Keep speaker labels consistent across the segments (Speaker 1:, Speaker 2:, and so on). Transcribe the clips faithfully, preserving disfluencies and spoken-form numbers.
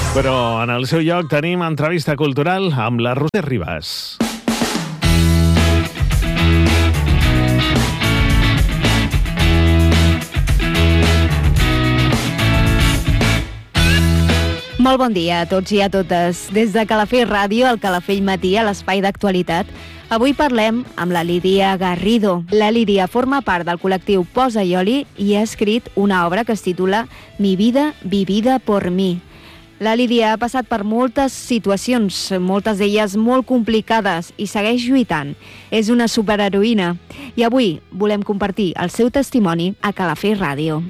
Speaker 1: Però en el seu lloc tenim entrevista cultural amb la Roser Ribas.
Speaker 2: Molt bon dia a tots i a totes. Des de Calafell Ràdio, al Calafell Matí, a l'espai d'actualitat, avui parlem amb la Lídia Garrido. La Lídia forma part del col·lectiu Posa i Oli i ha escrit una obra que es titula Mi vida vivida por mí. La Lídia ha passat per moltes situacions, moltes d'elles molt complicades, i segueix lluitant. És una superheroïna. I avui volem compartir el seu testimoni a Calafell Ràdio.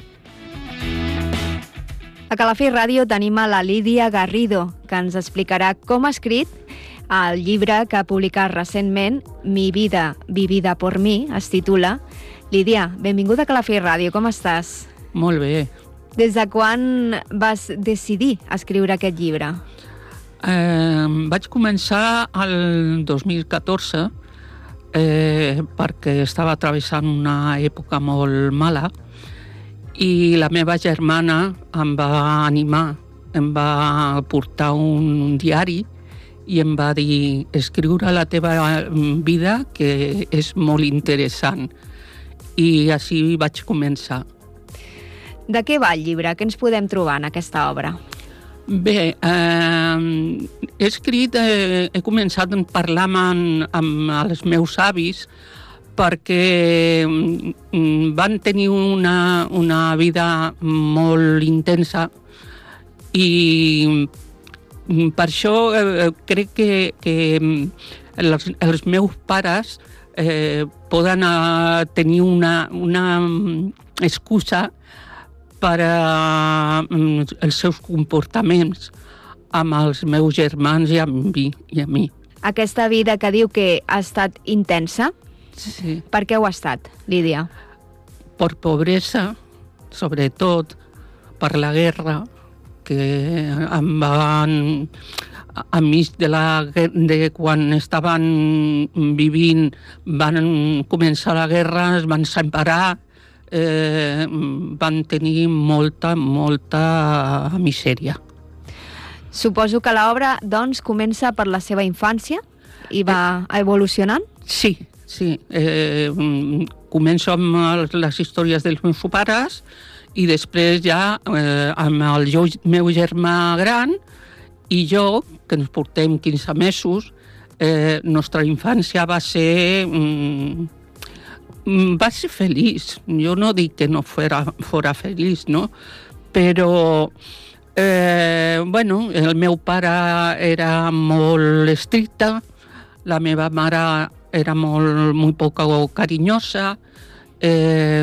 Speaker 2: A Calafell Ràdio tenim a la Lídia Garrido, que ens explicarà com ha escrit el llibre que ha publicat recentment, Mi vida vivida por mí, es titula. Lídia, benvinguda a Calafell Ràdio, com estàs?
Speaker 3: Molt bé.
Speaker 2: Des de quan vas decidir escriure aquest llibre?
Speaker 3: Eh, vaig començar el dos mil catorze eh, perquè estava travessant una època molt mala i la meva germana em va animar, em va portar un diari i em va dir: escriure la teva vida, que és molt interessant. I així vaig començar.
Speaker 2: De què va el llibre? Què ens podem trobar en aquesta obra?
Speaker 3: Bé, eh, he escrit, eh, he començat a parlar amb, amb els meus avis perquè van tenir una, una vida molt intensa i per això eh, crec que, que els, els meus pares eh, poden eh, tenir una, una excusa per a els seus comportaments amb els meus germans i amb mi, i a mi.
Speaker 2: Aquesta vida que diu que ha estat intensa,
Speaker 3: sí.
Speaker 2: Per què ho ha estat, Lídia?
Speaker 3: Per pobresa, sobretot, per la guerra, que em van, a mig de, la, de quan estaven vivint, van començar la guerra, es van separar, eh, van tenir molta, molta misèria.
Speaker 2: Suposo que l'obra, doncs, comença per la seva infància i va evolucionant?
Speaker 3: Sí, sí. Eh, començo amb les històries dels meus pares i després ja eh, amb el meu germà gran i jo, que ens portem quinze mesos, eh, nostra infància va ser... Mm, va ser feliç. Jo no dic que no fora, fora feliç, no? Però, eh, bueno, el meu pare era molt estricte, la meva mare era molt, molt poc carinyosa, eh,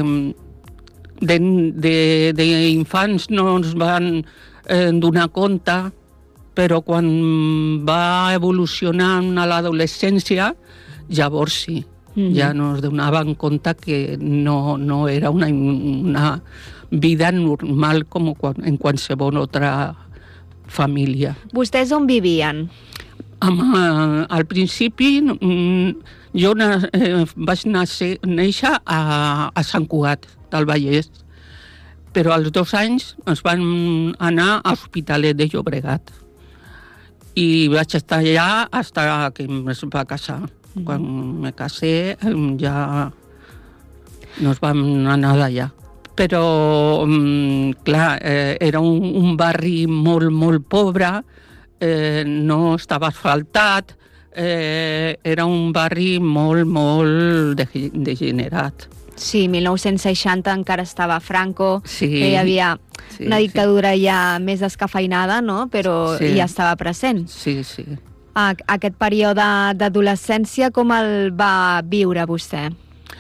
Speaker 3: d'infants no ens van eh, donar compte, però quan va evolucionar a l'adolescència, llavors sí. Mm-hmm. Ja no es donaven compte que no, no era una, una vida normal com en qualsevol altra família.
Speaker 2: Vostès on vivien?
Speaker 3: Amb, al principi jo eh, vaig néixer, néixer a, a Sant Cugat del Vallès, però als dos anys ens van anar a l'Hospitalet de Llobregat i vaig estar allà fins que es va casar. Quan me casé ja nos vam anar d'allà. Però, clar, eh, era un, un barri molt, molt pobre, eh, no estava asfaltat, eh, era un barri molt, molt degenerat.
Speaker 2: Sí, mil nou-cents seixanta encara estava Franco,
Speaker 3: sí,
Speaker 2: que hi havia
Speaker 3: sí,
Speaker 2: una dictadura
Speaker 3: sí.
Speaker 2: ja més descafeinada, no? Però sí. Ja estava present.
Speaker 3: Sí, sí.
Speaker 2: Aquest període d'adolescència, com el va viure vostè?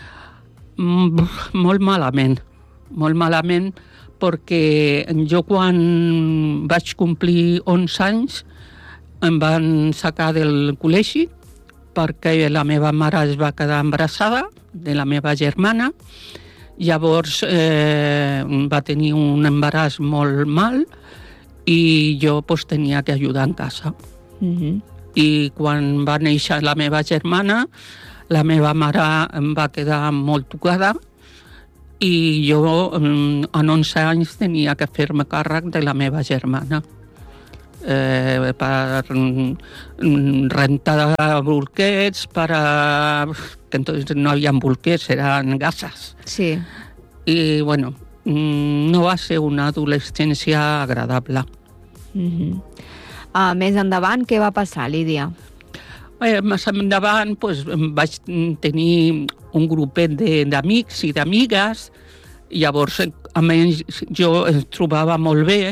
Speaker 3: Molt malament, molt malament, perquè jo quan vaig complir onze anys em van sacar del col·legi perquè la meva mare es va quedar embarassada de la meva germana. Llavors eh, va tenir un embaràs molt mal i jo pues, tenia que ajudar en casa.
Speaker 2: Mm-hmm.
Speaker 3: I quan va néixer la meva germana, la meva mare em va quedar molt tocada i jo en onze anys tenia que fer-me càrrec de la meva germana. eh, per rentar bolquets, para que entonces no había bolquets, eran gasas.
Speaker 2: Sí.
Speaker 3: I, bueno, no va ser una adolescència agradable.
Speaker 2: Mm-hmm. Uh, més endavant, què va passar, Lídia?
Speaker 3: Eh, més endavant pues, vaig tenir un grupet d'amics i d'amigues, llavors almenys jo es trobava molt bé,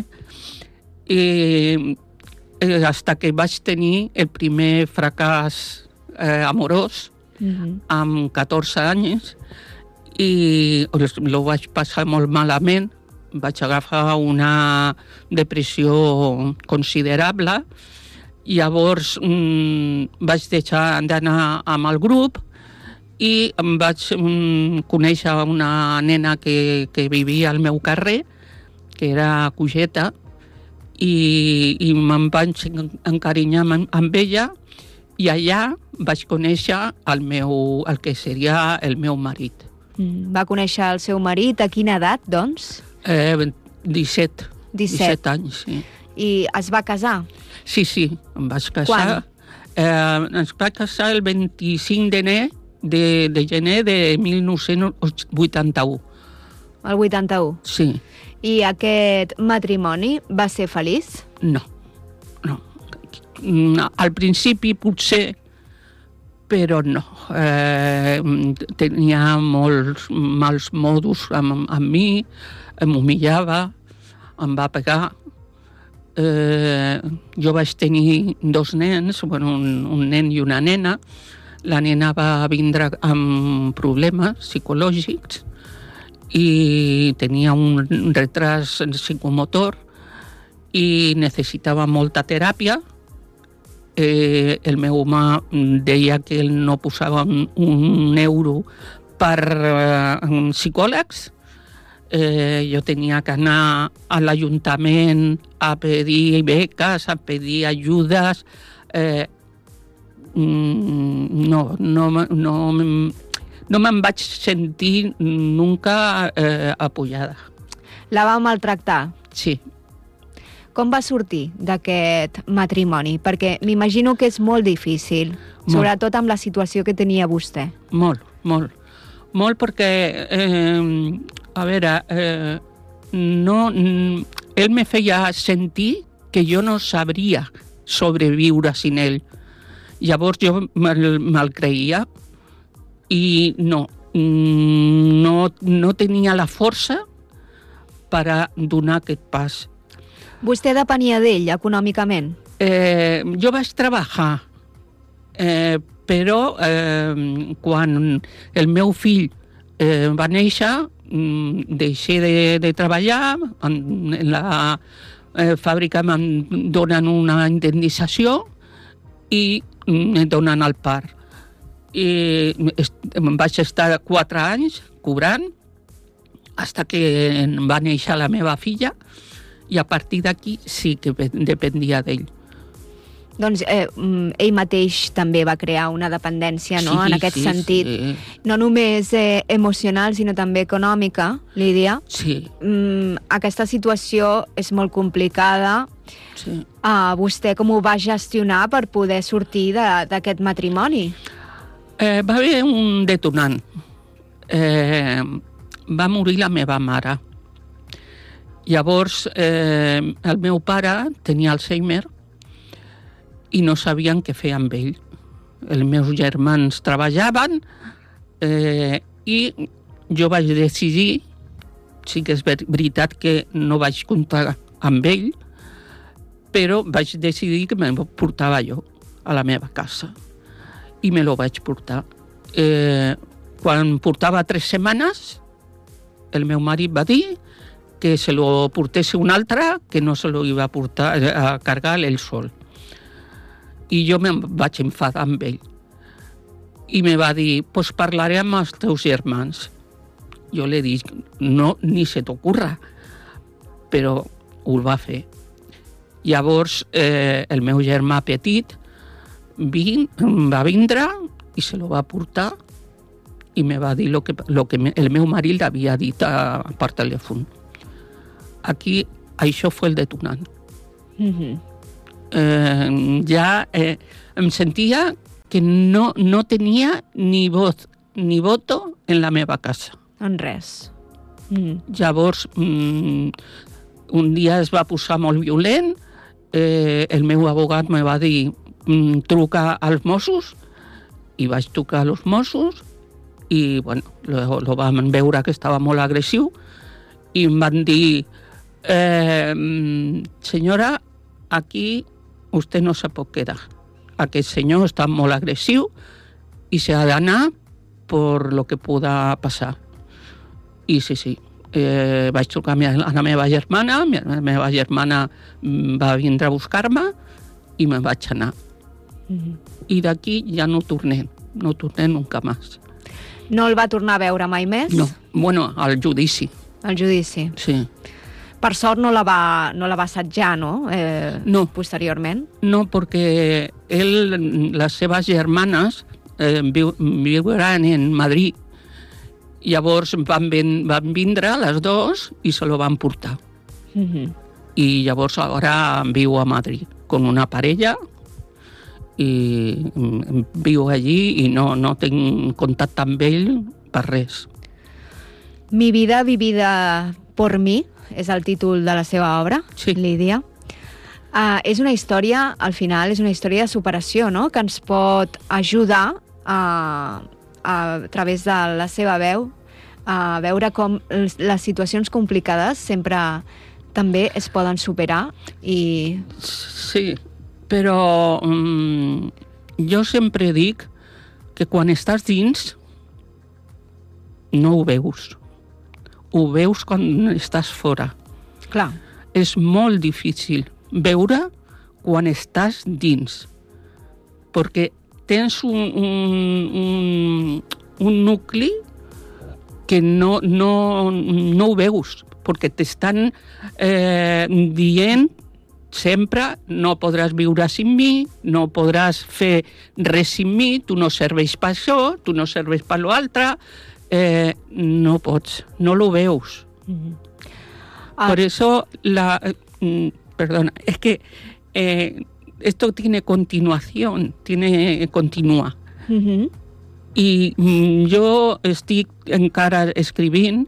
Speaker 3: i eh, hasta que vaig tenir el primer fracàs eh, amorós, mm-hmm. amb catorze anys, i ho vaig passar molt malament, vaig agafar una depressió considerable. Llavors mmm, vaig deixar d'anar amb el grup i em vaig mmm, conèixer una nena que, que vivia al meu carrer, que era cogeta, i, i me'n vaig encarinyar amb, amb ella, i allà vaig conèixer el, meu, el que seria el meu marit.
Speaker 2: Mm, va conèixer el seu marit a quina edat, doncs?
Speaker 3: Eh, disset.
Speaker 2: disset.
Speaker 3: disset anys, sí.
Speaker 2: I es va casar?
Speaker 3: Sí, sí, em vaig casar.
Speaker 2: Quan?
Speaker 3: Eh, ens va casar el vint-i-cinc de, de gener de mil nou-cents vuitanta-u.
Speaker 2: El vuitanta-u?
Speaker 3: Sí.
Speaker 2: I aquest matrimoni va ser feliç?
Speaker 3: No, no. Al principi potser, però no. Eh, tenia molts mals modus amb, amb mi, em humillava, em va pegar. Eh, jo vaig tenir dos nens, bueno, un, un nen i una nena. La nena va vindre amb problemes psicològics i tenia un retras psicomotor i necessitava molta teràpia. Eh, el meu home deia que ell no posava un, un euro per uh, psicòlegs. Eh, jo tenia que anar a l'Ajuntament a pedir beques, a pedir ajudes. Eh, no, no, no, no me'n vaig sentir nunca eh, apoyada.
Speaker 2: La va maltractar?
Speaker 3: Sí.
Speaker 2: Com va sortir d'aquest matrimoni? Perquè m'imagino que és molt difícil, molt. Sobretot amb la situació que tenia vostè.
Speaker 3: Molt, molt. Molt perquè, eh, a veure, eh, no, ell me feia sentir que jo no sabria sobreviure sin ell. Llavors jo me'l, me'l creia i no, no, no tenia la força per a donar aquest pas.
Speaker 2: Vostè depenia d'ell econòmicament?
Speaker 3: Eh, jo vaig treballar, eh, però eh, quan el meu fill eh, va néixer, deixé de, de treballar, en, en la eh, fàbrica em donen una indemnització i em donen el part. I vaig estar quatre anys cobrant fins que va néixer la meva filla, i a partir d'aquí sí que dependia d'ell.
Speaker 2: Doncs eh, ell mateix també va crear una dependència, no?
Speaker 3: Sí,
Speaker 2: en aquest
Speaker 3: sí,
Speaker 2: sentit.
Speaker 3: Sí.
Speaker 2: No només eh, emocional, sinó també econòmica, Lídia.
Speaker 3: Sí.
Speaker 2: Mm, aquesta situació és molt complicada.
Speaker 3: Sí.
Speaker 2: Uh, vostè com ho va gestionar per poder sortir d'aquest matrimoni?
Speaker 3: Eh, va haver un detonant. Eh, va morir la meva mare. Llavors, eh, el meu pare tenia Alzheimer i no sabien què fer amb ell. Els meus germans treballaven eh, i jo vaig decidir, sí que és veritat que no vaig comptar amb ell, però vaig decidir que me'l portava jo a la meva casa. I me lo vaig portar. Eh, quan portava tres setmanes, el meu marit va dir que se lo portés un altre, que no se lo iba a portar a cargar ell sol. I jo me'n vaig enfadar amb ell. I me va dir, pues parlaré amb els teus germans. Jo li dic, no, ni se t'ocorra. Però ho va fer. Llavors, eh, el meu germà petit vin, va vindre i se lo va portar i me va dir lo que, lo que el meu marit l'havia dit a, per telèfon. Aquí, això fue el detonant.
Speaker 2: Mm-hmm.
Speaker 3: eh, ja eh, em sentia que no, no tenia ni voz ni voto en la meva casa.
Speaker 2: En res. Mm.
Speaker 3: Llavors, mm, un dia es va posar molt violent, eh, el meu abogat me va dir mm, truca als Mossos, i vaig trucar als Mossos, i bueno, lo, lo vam veure que estava molt agressiu, i em van dir eh, senyora, aquí usted no se pot quedar. Aquest senyor està molt agressiu i s'ha d'anar per lo que pueda passar. I sí, sí, eh, vaig trucar a la meva germana, la meva germana va vindre a buscar-me i me'n vaig anar. Mm-hmm. I d'aquí ja no tornem, no tornem nunca més.
Speaker 2: No el va tornar a veure mai més?
Speaker 3: No, bueno, al judici.
Speaker 2: Al judici.
Speaker 3: Sí.
Speaker 2: Per sort no la va, no la va assetjar, no? Eh,
Speaker 3: no.
Speaker 2: Posteriorment?
Speaker 3: No, perquè ell, les seves germanes eh, viu, viuran en Madrid. Llavors van, ven, van vindre les dos i se lo van portar. Mm-hmm. I llavors ara viu a Madrid con una parella i viu allí i no, no tinc contacte amb ell per res.
Speaker 2: Mi vida vivida por mi és el títol de la seva obra,
Speaker 3: sí.
Speaker 2: Lídia. Uh, és una història, al final, és una història de superació, no?, que ens pot ajudar a, a, a través de la seva veu a veure com les situacions complicades sempre també es poden superar i...
Speaker 3: Sí, però um, jo sempre dic que quan estàs dins no ho veus. Ho veus quan estàs fora.
Speaker 2: Clar.
Speaker 3: És molt difícil veure quan estàs dins, perquè tens un, un, un, un nucli que no, no, no ho veus, perquè t'estan eh, dient sempre no podràs viure sin mi, no podràs fer res sin mi, tu no serveix per això, tu no serveix per l'altre, eh, no pots, no lo veus. Mm-hmm. Ah. Por eso, la, eh, perdona, es que eh, esto tiene continuación, tiene continua. Mm-hmm. I mm, jo estic encara escrivint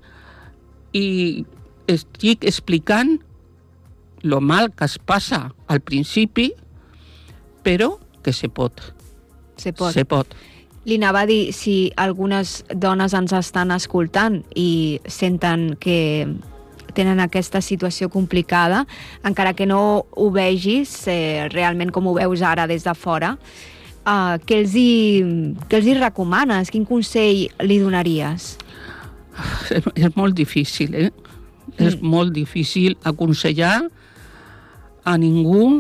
Speaker 3: i estic explicant lo mal que es passa al principi, però que se pot.
Speaker 2: Se pot.
Speaker 3: Se pot.
Speaker 2: Li anava a dir, si algunes dones ens estan escoltant i senten que tenen aquesta situació complicada, encara que no ho vegis eh, realment com ho veus ara des de fora, eh, què els hi, què els hi recomanes? Quin consell li donaries?
Speaker 3: És, és molt difícil, eh? Mm. És molt difícil aconsellar a ningú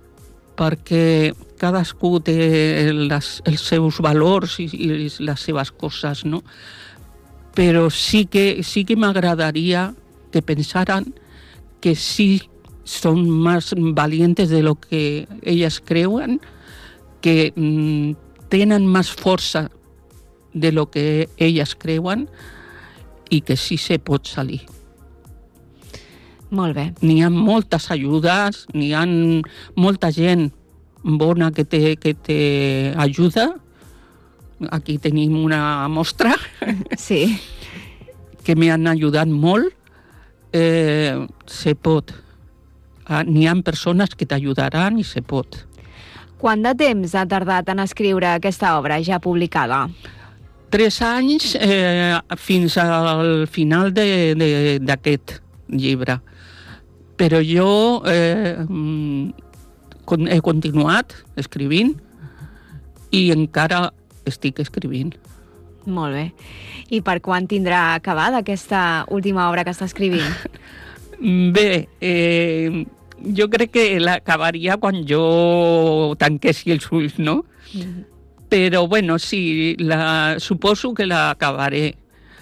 Speaker 3: perquè cadascú té les, els seus valors i, i les seves coses, no? Però sí que, sí que m'agradaria que pensaran que sí son más valientes de lo que ellas creuen, que mm, tenen més força de lo que ellas creuen i que sí se pot salir.
Speaker 2: Molt bé.
Speaker 3: N'hi ha moltes ajudes, n'hi ha molta gent bona que te, que te ajuda. Aquí tenim una mostra.
Speaker 2: Sí.
Speaker 3: Que m'han ajudat molt. Eh, se pot. N'hi ha persones que t'ajudaran i se pot.
Speaker 2: Quant de temps ha tardat en escriure aquesta obra ja publicada?
Speaker 3: Tres anys eh, fins al final d'aquest llibre. Però jo eh, he continuat escrivint i encara estic escrivint.
Speaker 2: Molt bé. I per quan tindrà acabada aquesta última obra que està escrivint?
Speaker 3: Bé, eh, jo crec que l'acabaria quan jo tanquessi els ulls, no? Mm-hmm. Però, bueno, sí, la, suposo que l'acabaré.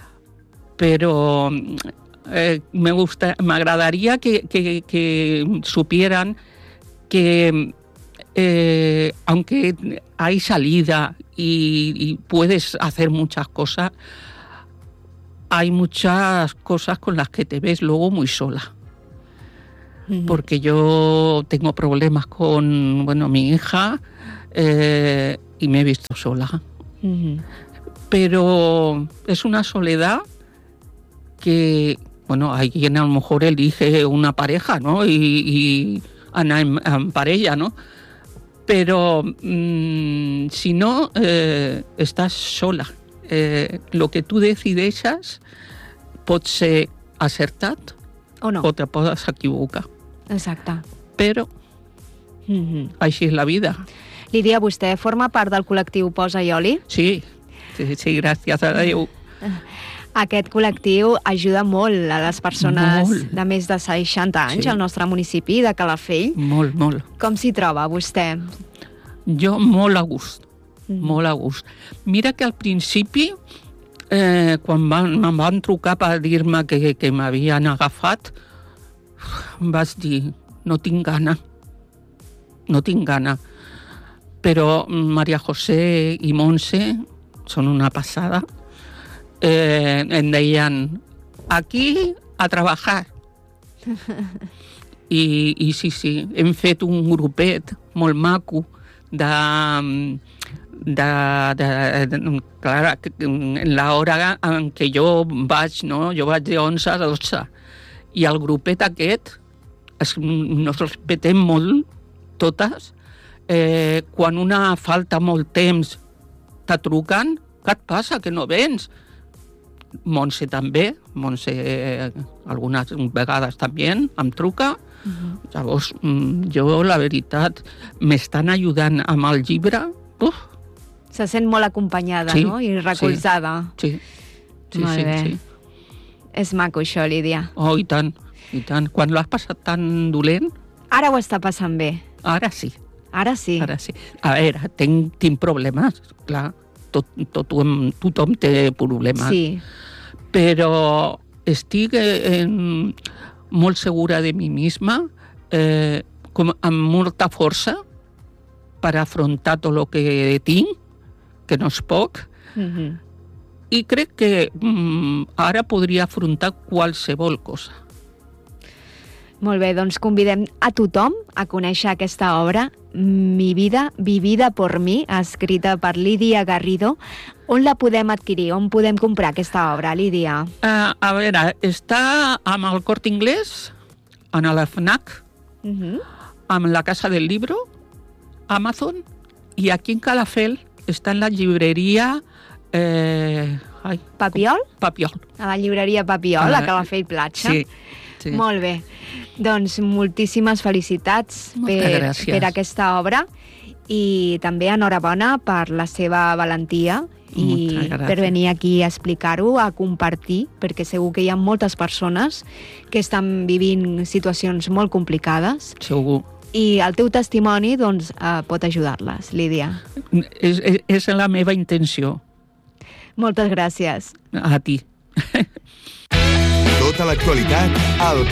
Speaker 3: Però eh, me gusta, m'agradaria que, que, que supieran que eh, aunque hay salida y, y puedes hacer muchas cosas, hay muchas cosas con las que te ves luego muy sola. uh-huh. porque yo tengo problemas con, bueno, mi hija eh, y me he visto sola. Uh-huh. Pero es una soledad que, bueno, alguien a lo mejor elige una pareja, ¿no? Y, y anar en, en parella, ¿no? Pero mmm, si no, eh, estàs sola. Eh, lo que tu decideixes pot ser acertat
Speaker 2: o no,
Speaker 3: o te pots equivocar.
Speaker 2: Exacte.
Speaker 3: Però
Speaker 2: mm-hmm.
Speaker 3: així és la vida.
Speaker 2: Lídia, vostè forma part del col·lectiu Posa i Oli?
Speaker 3: Sí, sí, sí, gràcies a Déu.
Speaker 2: Aquest col·lectiu ajuda molt a les persones
Speaker 3: molt.
Speaker 2: de més de seixanta anys sí. al nostre municipi de Calafell.
Speaker 3: Molt, molt.
Speaker 2: Com s'hi troba vostè?
Speaker 3: Jo molt a gust, mm. molt a gust. Mira que al principi, eh, quan van, em van trucar per dir-me que, que m'havien agafat, em vaig dir, no tinc gana, no tinc gana. Però Maria José i Montse són una passada. Eh, em deien, aquí a treballar. I, I sí, sí, hem fet un grupet molt maco de, de, de, de clar, en l'hora en què jo vaig, no? Jo vaig de onze a dotze. I el grupet aquest, es, nos respetem molt, totes. Eh, quan una falta molt temps te truquen, què et passa, que no vens? Montse també, Montse eh, algunes vegades també em truca. Uh-huh. Llavors, jo, la veritat, m'estan ajudant amb el llibre. Uf.
Speaker 2: Se sent molt acompanyada,
Speaker 3: sí,
Speaker 2: no? I recolzada.
Speaker 3: Sí, sí,
Speaker 2: molt
Speaker 3: sí,
Speaker 2: bé.
Speaker 3: sí.
Speaker 2: És maco això, Lídia.
Speaker 3: Oh, i tant, i tant. Quan l'has passat tan dolent...
Speaker 2: Ara ho està passant bé.
Speaker 3: Ara sí.
Speaker 2: Ara sí.
Speaker 3: Ara sí. A veure, tinc, tinc problemes, clar. Tot, tot, tothom té problemes.
Speaker 2: Sí.
Speaker 3: Però estic eh, molt segura de mi misma, eh, com, amb molta força per afrontar tot el que tinc, que no és poc, mm-hmm. i crec que mm, ara podria afrontar qualsevol cosa.
Speaker 2: Molt bé, doncs convidem a tothom a conèixer aquesta obra, Mi vida vivida por mi, escrita per Lídia Garrido. On la podem adquirir? On podem comprar aquesta obra, Lídia?
Speaker 3: Uh, a veure, està amb el Corte Inglés, en la FNAC, uh-huh. amb la Casa del Libro, Amazon, i aquí en Calafell està en la llibreria... Eh, ai,
Speaker 2: Papiol?
Speaker 3: Papiol.
Speaker 2: A la llibreria Papiol, uh, a Calafell Platja.
Speaker 3: Sí. Sí.
Speaker 2: Molt bé. Doncs moltíssimes felicitats per, per aquesta obra i també enhorabona per la seva valentia i per venir aquí a explicar-ho, a compartir, perquè segur que hi ha moltes persones que estan vivint situacions molt complicades.
Speaker 3: Segur.
Speaker 2: I el teu testimoni doncs, eh, pot ajudar-les, Lídia.
Speaker 3: És, és, és la meva intenció.
Speaker 2: Moltes gràcies.
Speaker 3: A ti.
Speaker 4: Tota l'actualitat al